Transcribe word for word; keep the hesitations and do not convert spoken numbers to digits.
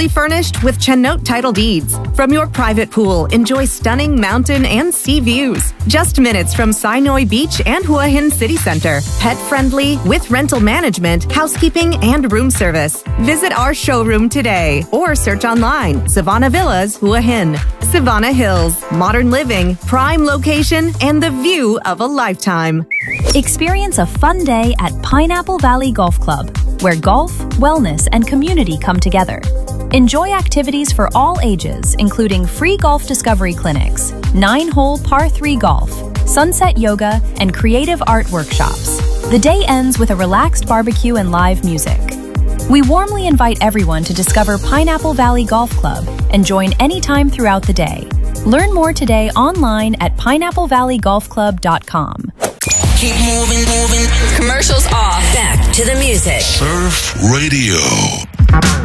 Fully furnished with Chennote title deeds. From your private pool, enjoy stunning mountain and sea views. Just minutes from Sinoy Beach and Hua Hin City Center. Pet-friendly with rental management, housekeeping, and room service. Visit our showroom today or search online. Savannah Villas, Hua Hin. Savannah Hills. Modern living, prime location, and the view of a lifetime. Experience a fun day at Pineapple Valley Golf Club, where golf, wellness, and community come together. Enjoy activities for all ages, including free golf discovery clinics, nine-hole par three golf, sunset yoga, and creative art workshops. The day ends with a relaxed barbecue and live music. We warmly invite everyone to discover Pineapple Valley Golf Club and join anytime throughout the day. Learn more today online at pineapple valley golf club dot com. Keep moving, moving. Commercials off. Back to the music. Surf Radio.